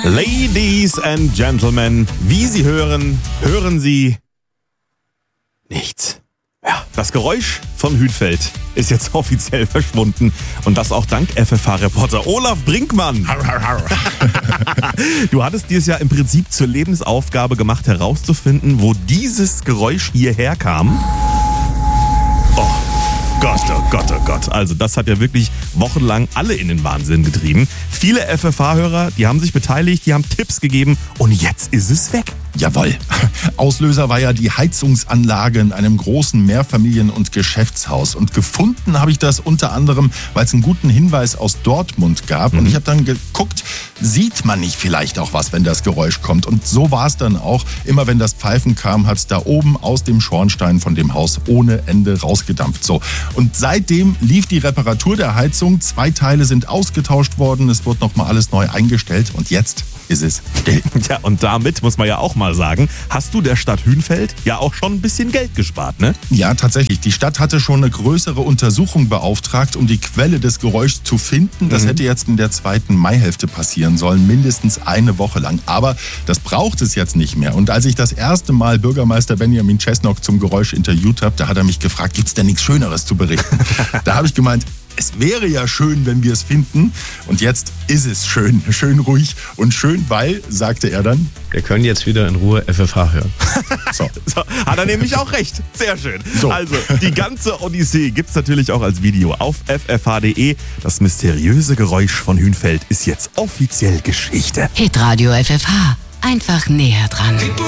Ladies and Gentlemen, wie Sie hören, hören Sie nichts. Ja, das Geräusch von Hünfeld ist jetzt offiziell verschwunden und das auch dank FFH-Reporter Olaf Brinkmann. Du hattest dir es ja im Prinzip zur Lebensaufgabe gemacht, herauszufinden, wo dieses Geräusch hierher kam. Oh Gott, oh Gott, oh Gott. Also das hat ja wirklich wochenlang alle in den Wahnsinn getrieben. Viele FFH-Hörer, die haben sich beteiligt, die haben Tipps gegeben und jetzt ist es weg. Jawohl. Auslöser war ja die Heizungsanlage in einem großen Mehrfamilien- und Geschäftshaus. Und gefunden habe ich das unter anderem, weil es einen guten Hinweis aus Dortmund gab. Und ich habe dann geguckt, sieht man nicht vielleicht auch was, wenn das Geräusch kommt? Und so war es dann auch. Immer wenn das Pfeifen kam, hat es da oben aus dem Schornstein von dem Haus ohne Ende rausgedampft. So. Und seitdem lief die Reparatur der Heizung. 2 Teile sind ausgetauscht worden. Es wurde nochmal alles neu eingestellt. Und jetzt ist es still. Ja, und damit muss man ja auch mal sagen, hast du der Stadt Hünfeld ja auch schon ein bisschen Geld gespart, ne? Ja, tatsächlich. Die Stadt hatte schon eine größere Untersuchung beauftragt, um die Quelle des Geräuschs zu finden. Das hätte jetzt in der 2. Maihälfte passieren sollen, mindestens eine Woche lang. Aber das braucht es jetzt nicht mehr. Und als ich das erste Mal Bürgermeister Benjamin Czesnok zum Geräusch interviewt habe, da hat er mich gefragt, gibt's denn nichts Schöneres zu berichten? Da habe ich gemeint, es wäre ja schön, wenn wir es finden. Und jetzt ist es schön. Schön ruhig und schön, weil, sagte er dann, wir können jetzt wieder in Ruhe FFH hören. So, hat er nämlich auch recht. Sehr schön. So. Also, die ganze Odyssee gibt's natürlich auch als Video auf ffh.de. Das mysteriöse Geräusch von Hünfeld ist jetzt offiziell Geschichte. Hitradio FFH. Einfach näher dran.